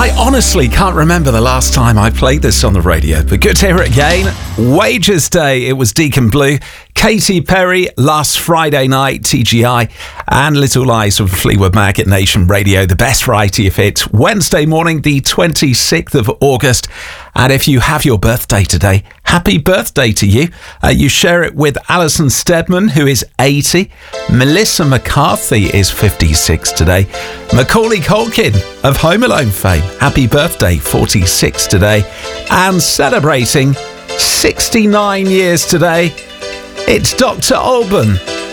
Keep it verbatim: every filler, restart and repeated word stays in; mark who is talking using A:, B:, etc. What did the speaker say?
A: I honestly can't remember the last time I played this on the radio, but good to hear it again. Wages Day, it was Deacon Blue, Katy Perry, last Friday night, T G I, and Little Lies from Fleetwood Mac at Nation Radio, the best variety of hits. Wednesday morning, the twenty-sixth of August. And if you have your birthday today, happy birthday to you. Uh, you share it with Alison Steadman, who is eighty. Melissa McCarthy is fifty-six today. Macaulay Culkin of Home Alone fame, happy birthday, forty-six today. And celebrating sixty-nine years today, it's Doctor Alban.